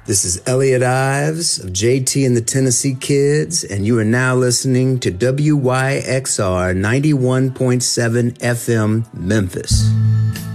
This is Elliot Ives of JT and the Tennessee Kids, and you are now listening to WYXR 91.7 FM Memphis.